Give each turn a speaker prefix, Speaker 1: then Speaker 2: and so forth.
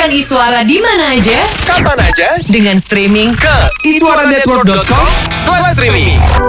Speaker 1: Dengarkan Iswara di mana aja,
Speaker 2: kapan aja,
Speaker 1: dengan streaming
Speaker 2: ke iswaranetwork.com/streaming.